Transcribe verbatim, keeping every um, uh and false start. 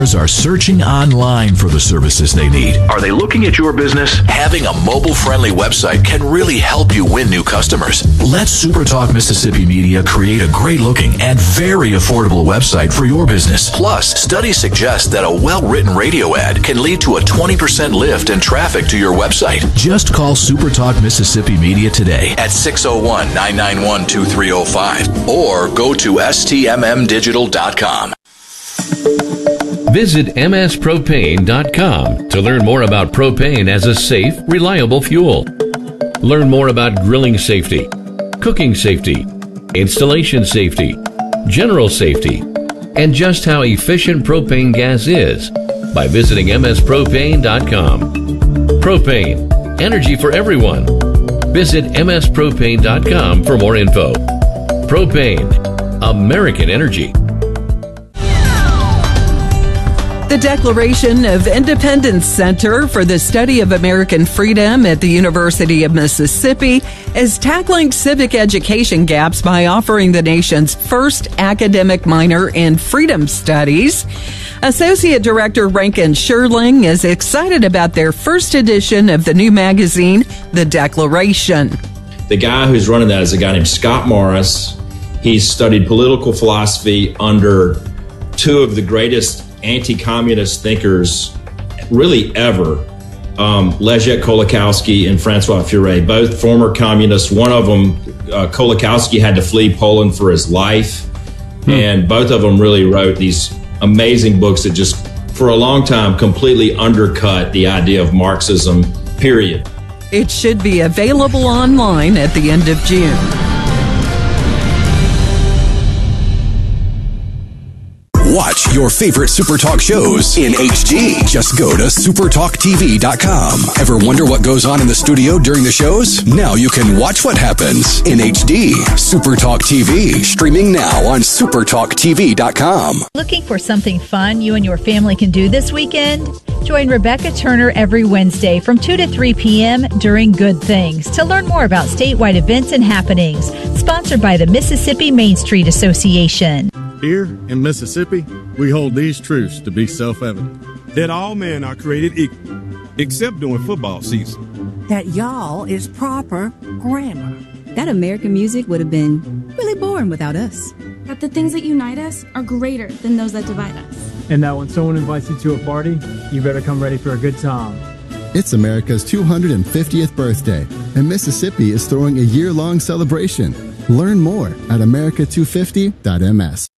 are searching online for the services they need. Are they looking at your business? Having a mobile-friendly website can really help you win new customers. Let SuperTalk Mississippi Media create a great-looking and very affordable website for your business. Plus, studies suggest that a well-written radio ad can lead to a twenty percent lift in traffic to your website. Just call SuperTalk Mississippi Media today at six oh one, nine nine one, two three oh five or go to S T M M digital dot com. Visit M S propane dot com to learn more about propane as a safe, reliable fuel. Learn more about grilling safety, cooking safety, installation safety, general safety, and just how efficient propane gas is by visiting M S propane dot com. Propane, energy for everyone. Visit M S propane dot com for more info. Propane, American energy. The Declaration of Independence Center for the Study of American Freedom at the University of Mississippi is tackling civic education gaps by offering the nation's first academic minor in freedom studies. Associate Director Rankin Sherling is excited about their first edition of the new magazine, The Declaration. The guy who's running that is a guy named Scott Morris. He's studied political philosophy under two of the greatest anti-communist thinkers really ever, um, Leszek Kolakowski and Francois Furet, both former communists. One of them, uh, Kolakowski, had to flee Poland for his life. Hmm. And both of them really wrote these amazing books that just, for a long time, completely undercut the idea of Marxism, period. It should be available online at the end of June. Watch your favorite SuperTalk shows in H D. Just go to super talk T V dot com. Ever wonder what goes on in the studio during the shows? Now you can watch what happens in H D. SuperTalk T V, streaming now on super talk T V dot com. Looking for something fun you and your family can do this weekend? Join Rebecca Turner every Wednesday from two to three p.m. during Good Things to learn more about statewide events and happenings. Sponsored by the Mississippi Main Street Association. Here in Mississippi, we hold these truths to be self-evident. That all men are created equal, except during football season. That y'all is proper grammar. That American music would have been really boring without us. That the things that unite us are greater than those that divide us. And that when someone invites you to a party, you better come ready for a good time. It's America's two hundred fiftieth birthday, and Mississippi is throwing a year-long celebration. Learn more at america two fifty dot m s.